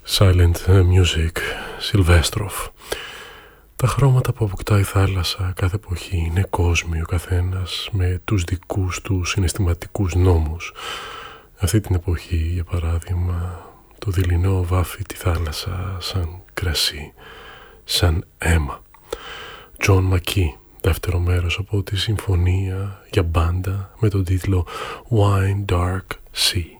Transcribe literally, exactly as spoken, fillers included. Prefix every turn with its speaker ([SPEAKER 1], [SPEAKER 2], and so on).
[SPEAKER 1] Silent Music, Σιλβέστροφ. Τα χρώματα που αποκτά η θάλασσα κάθε εποχή είναι κόσμοι, ο καθένας με τους δικούς του συναισθηματικούς νόμους. Αυτή την εποχή, για παράδειγμα, το δειλινό βάφει τη θάλασσα σαν κρασί, σαν αίμα. Τζον Μακκί, δεύτερο μέρος από τη συμφωνία για μπάντα με τον τίτλο Wine Dark Sea.